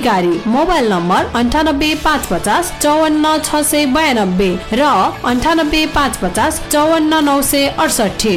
जानकारी। Mobile number 9855554692 र 9855554968।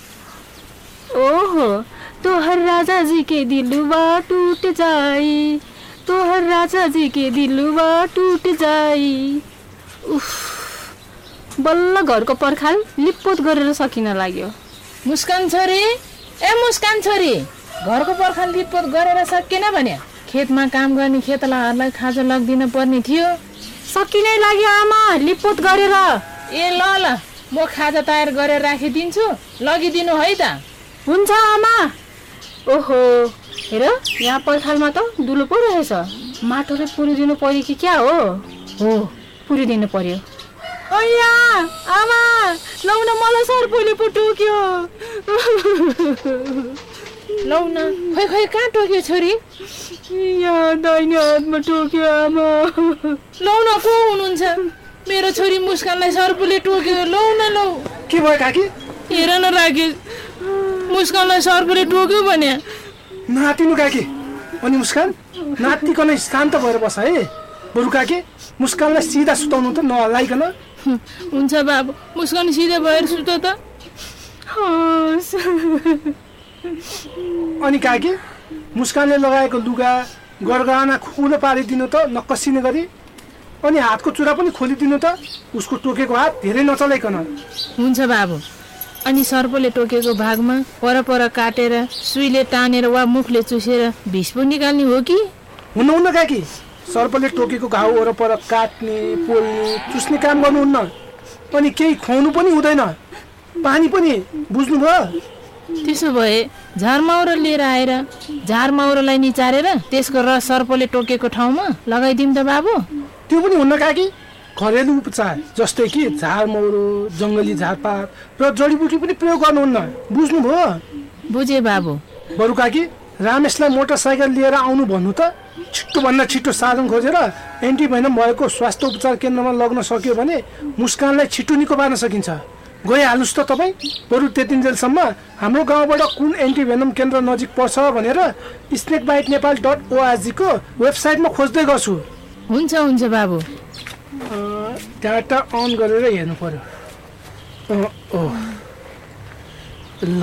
ओहो, तोहर राजा जी के दिलवा टूट जाई, तोहर राजा जी के दिलवा टूट जाई। उफ, बल्ल घरको पर्खाल लिपपोत गरेर सकिन लाग्यो। मुस्कान छोरी, ए मुस्कान छोरी, घरको पर्खाल लिपपोत गरेर सकिएन भने खेतमा काम गर्ने खेतलाहरूलाई खाजा लगिदिन पर्ने थियो। सकिनै लाग्यो आमा, लिपपोत गरेर। ए ल ल, म खाजा तयार गरेर राखिदिन्छु, लगिदिनु है त। हुन्छ आमा। ओहो, हेर यहाँ पर्खालमा त दुलो पो रहेछ। माटोले पुरिदिनु पर्यो कि क्या हो? हो, पुरिदिनु पर्यो। अయ్యా आमा, लौ न, मलाई सर्पले पो टोक्यो। लौ न, खै कहाँ टोक्यो छोरी? यहाँ दाहिने हातमा टोक्यो आमा। लौ न, को हुनुहुन्छ? मेरो छोरी मुस्कानलाई सर्पले टोक्यो। लौ न लौ। के भयो काकी? हेर न राकेश, मुस्कानलाई सर्पले टोक्यो भने। नातिनु काकी? अनि मुस्कान नातिकन शान्त भएर बस है। बरु काकी मुस्कानलाई सिधा सुताउनु त नहल्लाइकन। हुन्छ बाबु, मुस्कान सिधा भएर सुत त। अनि काकी मुस्कानले लगाएको लुगा गरगहना खुलो पारिदिनु त नकसिने गरी। अनि हातको चुरा पनि खोलिदिनु त, उसको टोकेको हात धेरै नचलाइकन। हुन्छ बाबु। अनि सर्पले टोकेको भागमा परपर काटेर सुईले तानेर वा मुखले चुसेर विष पो निकाल्ने हो कि? हुन्न काकी, सर्पले टोकेको घाउ वरपर काट्ने, पोल्ने, चुस्ने काम गर्नुहुन्न। अनि केही खुवाउनु पनि हुँदैन, पानी पनि। बुझ्नुभयो? त्यसो भए झारमाउरो लिएर आएर झारमाउरोलाई निचारेर त्यसको रस सर्पले टोकेको ठाउँमा लगाइदिउँ त बाबु? त्यो पनि हुन्न काकी। घरेलु उपचार जस्तै कि झारमौरो, जङ्गली झारपात र जडीबुटी पनि प्रयोग गर्नुहुन्न। बुझ्नुभयो? बुझे बाबु। बरु काकी रामेशलाई मोटरसाइकल लिएर आउनु भन्नु त। छिट्टोभन्दा छिट्टो साधन खोजेर एन्टिभेनम भएको स्वास्थ्य उपचार केन्द्रमा लग्न सक्यो भने मुस्कानलाई छिट्टो निको पार्न सकिन्छ। गइहाल्नुहोस् त तपाईँ। बरु त्यतिन्जेलसम्म हाम्रो गाउँबाट कुन एन्टिभेनम केन्द्र नजिक पर्छ भनेर snakebitenepal.org को वेबसाइटमा खोज्दै गर्छु। हुन्छ हुन्छ बाबु। डाटा अन गरेर हेर्नु पर्यो। ल,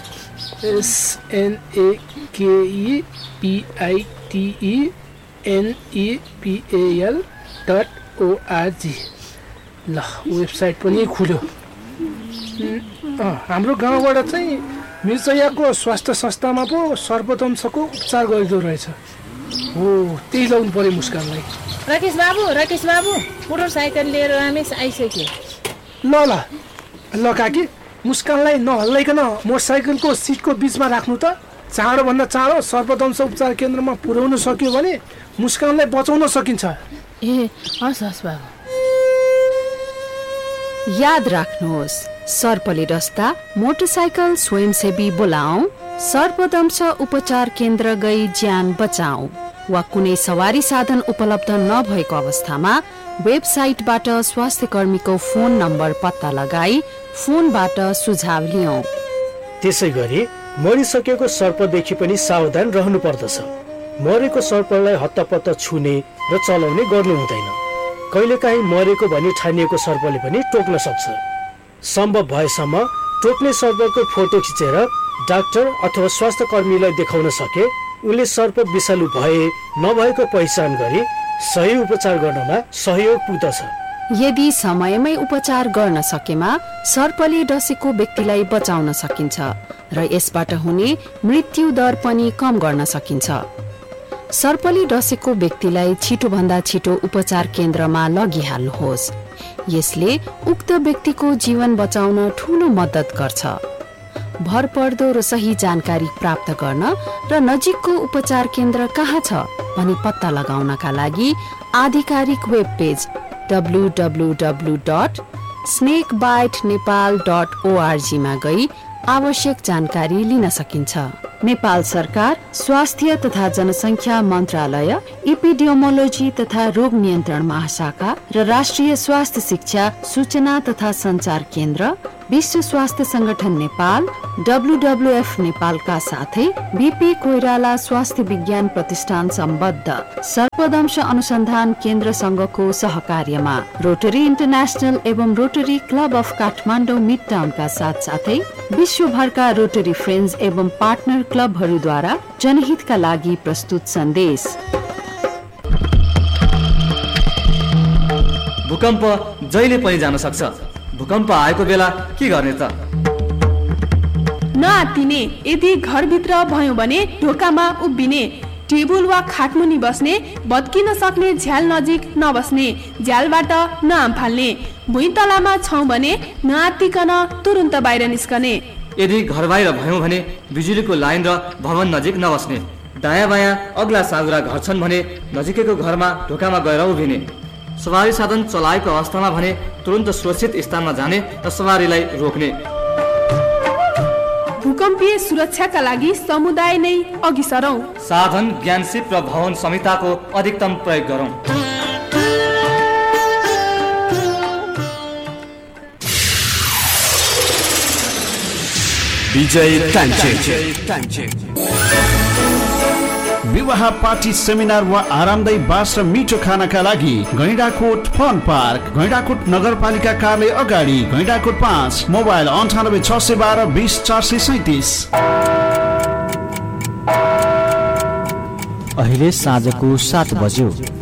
snakebitenepal.org। ल, वेबसाइट पनि खुल्यो। हाम्रो गाउँबाट चाहिँ मिर्चयाको स्वास्थ्य संस्थामा पो सर्पदंशको उपचार गरिँदो रहेछ। हो, त्यही ल्याउनु पर्यो मुस्कानलाई। राकेश बाबु, मोटरसाइकल लिएर रमेश आइसक्यो। ल काकी, मुस्कानलाई नहल्लाइकन मोटरसाइकलको सिटको बिचमा राख्नु त। चाँडोभन्दा चाँडो सर्पदंश उपचार केन्द्रमा पुर्याउन सक्यो भने मुस्कानलाई बचाउन सकिन्छ। ए हस् बाबु। याद राख्नुहोस्, सर्पले डस्दा मोटरसाइकल स्वयंसेवी बोलाऊ, सर्पदंश उपचार केन्द्र गई ज्यान बचाऊ। वा कुनै सवारी साधन उपलब्ध नभएको अवस्थामा वेबसाइटबाट स्वास्थ्य कर्मीको फोन नम्बर पत्ता लगाई फोनबाट सुझाव लियौं। त्यसै गरी मरिसकेको सर्पदेखि पनि सावधान रहनु पर्दछ। मरेको सर्पलाई हत्तपत्त छुने र चलाउने गर्नु हुँदैन। कहिलेकाहीँ मरेको भनी ठानिएको सर्पले पनि टोक्न सक्छ। सम्भव भएसम्म टोक्ने सर्पको फोटो खिचेर डाक्टर अथवा स्वास्थ्य कर्मीलाई देखाउन सके उनले सर्प विषालु भए नभएको पहिचान गरी सही उपचार गर्नमा सहयोग पुग्दछ। यदि समयमै उपचार गर्न सकेमा सर्पले डसेको व्यक्तिलाई बचाउन सकिन्छ र यसबाट हुने मृत्यु दर पनि कम गर्न सकिन्छ। सर्पले डसेको व्यक्तिलाई छिटोभन्दा छिटो उपचार केन्द्रमा लगिहाल्नुहोस्। यसले उक्त व्यक्तिको जीवन बचाउन ठूलो मद्दत गर्छ। भरपर्दो र सही जानकारी प्राप्त गर्न र नजिकको उपचार केन्द्र कहाँ छ भनी पत्ता लगाउनका लागि आधिकारिक वेब पेज www.snakebitenepal.org मा गई आवश्यक जानकारी लिन सकिन्छ। नेपाल सरकार स्वास्थ्य तथा जनसंख्या मन्त्रालय, एपिडेमियोलोजी तथा रोग नियन्त्रण महाशाखा र राष्ट्रिय स्वास्थ्य शिक्षा सूचना तथा संचार केन्द्र विश्व स्वास्थ्य संगठन नेपाल, WWF नेपालका साथै BP कोइराला स्वास्थ्य विज्ञान प्रतिष्ठान सम्बद्ध सर्पदंश अनुसन्धान केन्द्र संघको सहकार्यमा रोटरी इन्टरनेशनल एवं rotary club of Kathmandu mid टाउनका साथसाथै विश्वभरका रोटरी फ्रेन्ड्स एवं पार्टनर क्लबहरूद्वारा जनहितका लागि प्रस्तुत सन्देश। भूकम्प जहिले पनि जान सक्छ। भूकम्प आएको बेला के गर्ने त? नआत्तिने। यदि घरभित्र भयो भने ढोकामा उभिने, टेबुल वा खाटमुनि बस्ने, भत्किन सक्ने झ्याल नजिक नबस्ने, झ्यालबाट नआम्फाल्ने। भुइँतलामा छौँ भने नआत्तिकन तुरुन्त बाहिर निस्कने। यदि घर बाहिर भयौँ भने बिजुलीको लाइन र भवन नजिक नबस्ने। दायाँ बायाँ अग्ला साँघुरा घर छन् भने नजिकैको घरमा ढोकामा गएर उभिने। सवारी साधन चलाएको अवस्थामा भने तुरन्त सुरक्षित स्थानमा जाने र सवारीलाई रोक्ने। भूकम्पीय सुरक्षाका लागि समुदाय नै अघि सरौं। साधन, ज्ञानसिप र भवन संहिताको अधिकतम प्रयोग गरौँ। विवाह, पार्टी, सेमिनार वा आरामदायी बास र मिठो खानाका लागि गैंडाकोट फन पार्क, गैंडाकोट नगरपालिका कार्यालय अगाडि, गैंडाकोट 5, मोबाइल 98 612 20 437। अहिले साँझको 7 बज्यो।